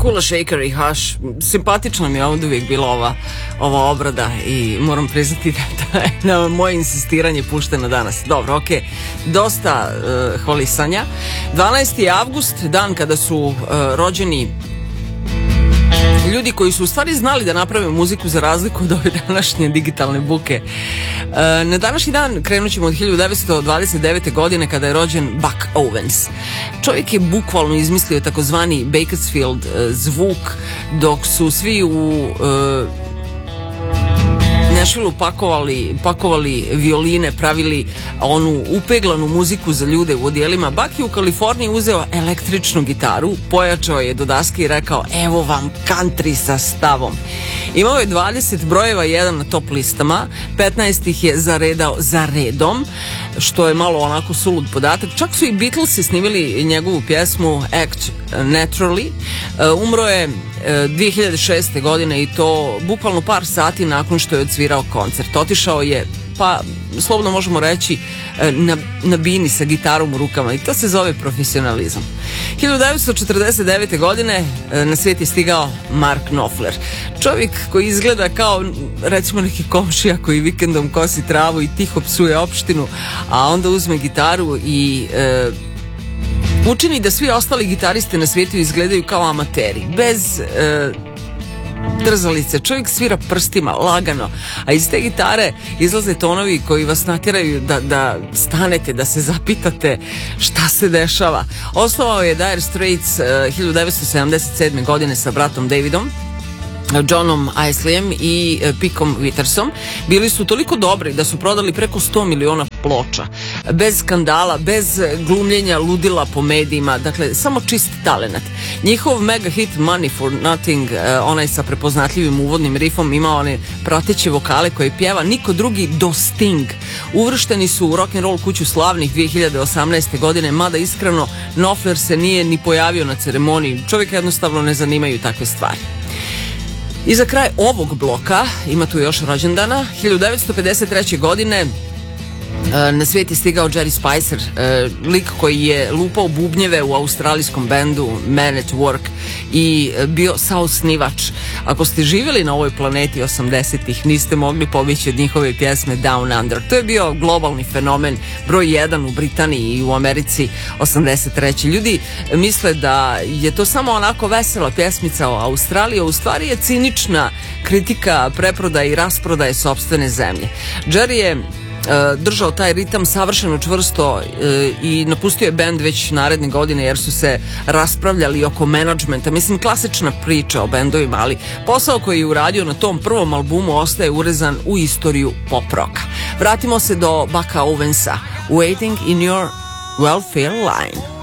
Kula Shaker i Hush. Simpatična mi je ovdje uvijek bila ova obrada i moram priznati da je na moje insistiranje puštena danas. Dobro, ok, dosta hvalisanja. 12. avgust, dan kada su rođeni ljudi koji su u stvari znali da naprave muziku za razliku od ove današnje digitalne buke. Na današnji dan krenut ćemo od 1929. godine kada je rođen Buck Owens. Čovjek je bukvalno izmislio takozvani Bakersfield zvuk, dok su svi u Nashvilleu pakovali violine, pravili onu upeglanu muziku za ljude u odijelima. Buck je u Kaliforniji uzeo električnu gitaru, pojačao je do daske i rekao: evo vam country sa stavom. Imao je 20 brojeva, jedan na top listama, 15 ih je zaredao za redom, što je malo onako sulud podatak. Čak su i Beatlesi snimili njegovu pjesmu Act Naturally. Umro je 2006. godine i to bukvalno par sati nakon što je odsvirao koncert. Otišao je, pa slobodno možemo reći, na bini sa gitarom u rukama, i to se zove profesionalizam. 1949. godine na svijet je stigao Mark Knopfler. Čovjek koji izgleda kao recimo neki komšija koji vikendom kosi travu i tiho psuje opštinu, a onda uzme gitaru i učini da svi ostali gitaristi na svijetu izgledaju kao amateri, bez trzalice. Čovjek svira prstima, lagano, a iz te gitare izlaze tonovi koji vas natjeraju da stanete, da se zapitate šta se dešava. Osnovao je Dire Straits 1977. godine sa bratom Davidom, Johnom Isleyem i Pikom Wittersom. Bili su toliko dobri da su prodali preko 100 miliona ploča. Bez skandala, bez glumljenja ludila po medijima, dakle samo čist talenat. Njihov mega hit Money for Nothing, onaj sa prepoznatljivim uvodnim rifom, ima one prateće vokale koje pjeva niko drugi do Sting. Uvršteni su u rock'n'roll kuću slavnih 2018. godine, mada iskreno Knopfler se nije ni pojavio na ceremoniji. Čovjeka jednostavno ne zanimaju takve stvari. I za kraj ovog bloka, ima tu još rođendana, 1953. godine na svijet je stigao Jerry Spicer, lik koji je lupao bubnjeve u australijskom bendu Man at Work i bio saosnivač. Ako ste živjeli na ovoj planeti 80-ih, niste mogli pobjeći od njihove pjesme Down Under. To je bio globalni fenomen, broj 1 u Britaniji i u Americi 83. Ljudi misle da je to samo onako vesela pjesmica o Australiji, a u stvari je cinična kritika preprodaje i rasprodaje sopstvene zemlje. Jerry je držao taj ritam savršeno čvrsto i napustio je bend već naredne godine jer su se raspravljali oko menadžmenta. Mislim, klasična priča o bendovima, ali posao koji je uradio na tom prvom albumu ostaje urezan u istoriju pop rocka. Vratimo se do Bucka Owensa, Waiting in Your Welfare Line.